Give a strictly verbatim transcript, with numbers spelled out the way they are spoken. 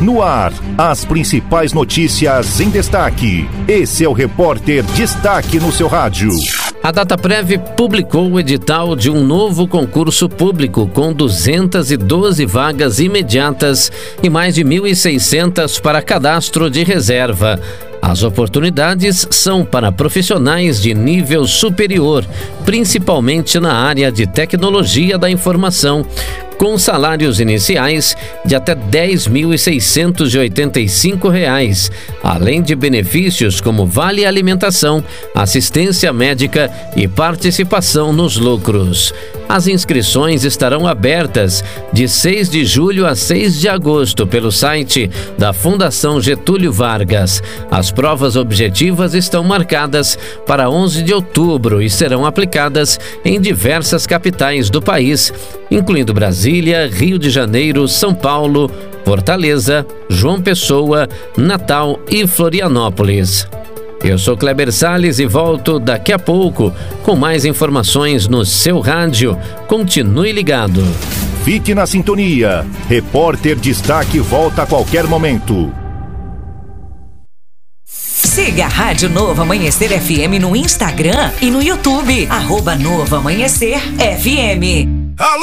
No ar, as principais notícias em destaque. Esse é o Repórter Destaque no seu rádio. A Dataprev publicou o edital de um novo concurso público com duzentas e doze vagas imediatas e mais de mil e seiscentas para cadastro de reserva. As oportunidades são para profissionais de nível superior, principalmente na área de tecnologia da informação, com salários iniciais de até dez mil seiscentos e oitenta e cinco reais, além de benefícios como vale alimentação, assistência médica e participação nos lucros. As inscrições estarão abertas de seis de julho a seis de agosto pelo site da Fundação Getúlio Vargas. As provas objetivas estão marcadas para onze de outubro e serão aplicadas em diversas capitais do país, incluindo Brasília, Rio de Janeiro, São Paulo, Fortaleza, João Pessoa, Natal e Florianópolis. Eu sou Kleber Salles e volto daqui a pouco com mais informações no seu rádio. Continue ligado. Fique na sintonia. Repórter Destaque volta a qualquer momento. Siga a Rádio Novo Amanhecer F M no Instagram e no YouTube. Arroba Novo Amanhecer F M.